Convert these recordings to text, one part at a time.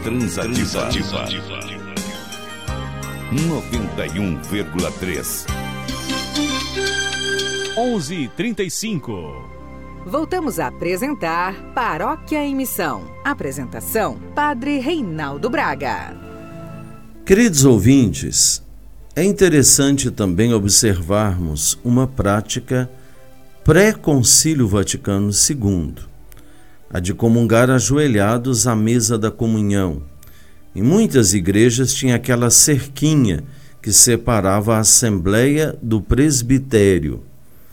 Transativa. 91,3. 11h35. Voltamos a apresentar Paróquia em Missão. Apresentação, Padre Reinaldo Braga. Queridos ouvintes, é interessante também observarmos uma prática pré-Concílio Vaticano II, a de comungar ajoelhados à mesa da comunhão. Em muitas igrejas tinha aquela cerquinha que separava a assembleia do presbitério.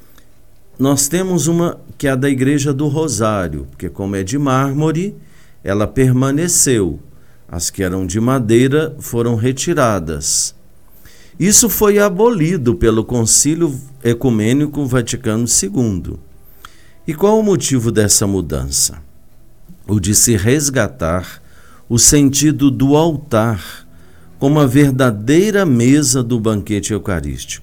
Nós temos uma que é a da Igreja do Rosário, porque como é de mármore, ela permaneceu. As que eram de madeira foram retiradas. Isso foi abolido pelo Concílio Ecumênico Vaticano II. E qual o motivo dessa mudança? O de se resgatar o sentido do altar como a verdadeira mesa do banquete eucarístico.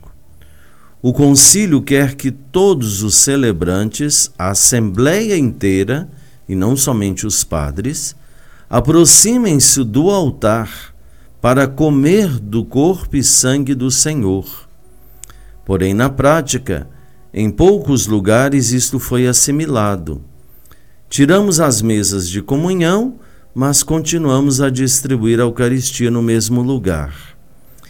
O concílio quer que todos os celebrantes, a assembleia inteira, e não somente os padres, aproximem-se do altar para comer do corpo e sangue do Senhor. Porém, na prática, em poucos lugares isto foi assimilado. Tiramos as mesas de comunhão, mas continuamos a distribuir a Eucaristia no mesmo lugar.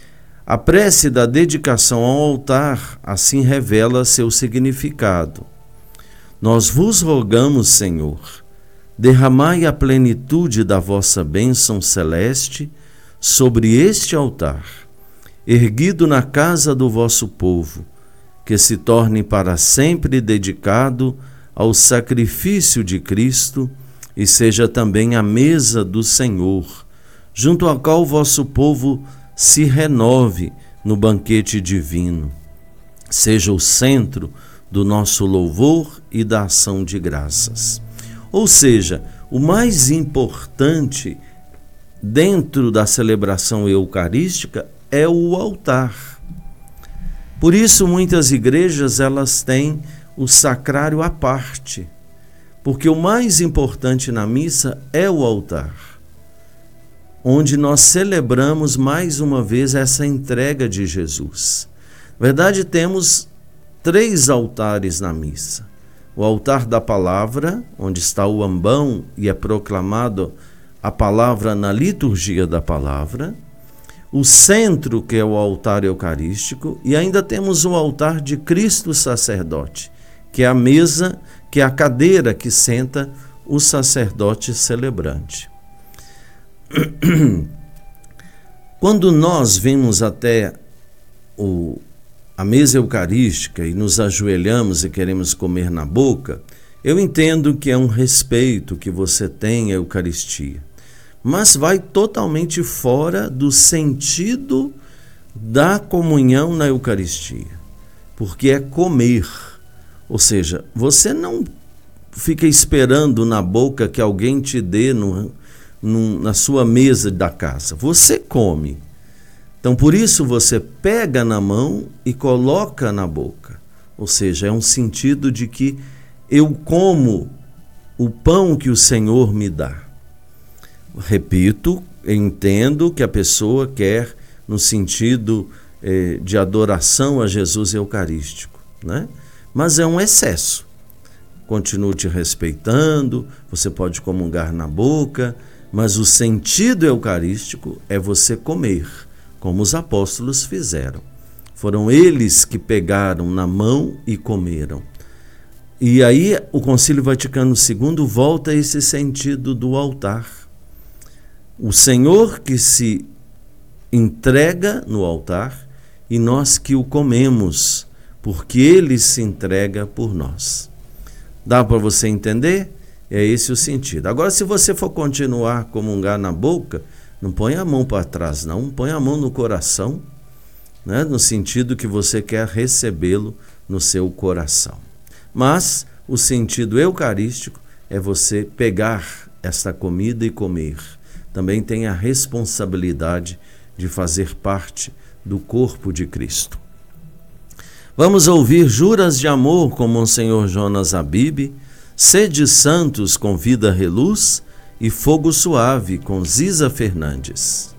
A prece da dedicação ao altar assim revela seu significado. Nós vos rogamos, Senhor, derramai a plenitude da vossa bênção celeste sobre este altar, erguido na casa do vosso povo, que se torne para sempre dedicado ao sacrifício de Cristo e seja também a mesa do Senhor, junto à qual o vosso povo se renove no banquete divino. Seja o centro do nosso louvor e da ação de graças. Ou seja, o mais importante dentro da celebração eucarística é o altar. Por isso, muitas igrejas elas têm o sacrário à parte, porque o mais importante na missa é o altar, onde nós celebramos mais uma vez essa entrega de Jesus. Na verdade, temos 3 altares na missa. O altar da palavra, onde está o ambão e é proclamado a palavra na liturgia da palavra. O centro, que é o altar eucarístico. E ainda temos o altar de Cristo sacerdote, que é a mesa, que é a cadeira que senta o sacerdote celebrante. Quando nós vemos até a mesa eucarística e nos ajoelhamos e queremos comer na boca, eu entendo que é um respeito que você tem à Eucaristia, mas vai totalmente fora do sentido da comunhão na Eucaristia, porque é comer, ou seja, você não fica esperando na boca que alguém te dê na sua mesa da casa, você come. Então, por isso, você pega na mão e coloca na boca. Ou seja, é um sentido de que eu como o pão que o Senhor me dá. Repito, eu entendo que a pessoa quer no sentido de adoração a Jesus eucarístico, né? Mas é um excesso. Continue te respeitando, você pode comungar na boca, mas o sentido eucarístico é você comer, como os apóstolos fizeram. Foram eles que pegaram na mão e comeram. E aí o Concílio Vaticano II volta a esse sentido do altar. O Senhor que se entrega no altar e nós que o comemos, porque Ele se entrega por nós. Dá para você entender? É esse o sentido. Agora, se você for continuar a comungar na boca, não põe a mão para trás, não. Põe a mão no coração, né? No sentido que você quer recebê-lo no seu coração. Mas o sentido eucarístico é você pegar esta comida e comer. Também tem a responsabilidade de fazer parte do corpo de Cristo. Vamos ouvir Juras de Amor com Monsenhor Jonas Abib, Sede Santos com Vida Reluz e Fogo Suave com Ziza Fernandes.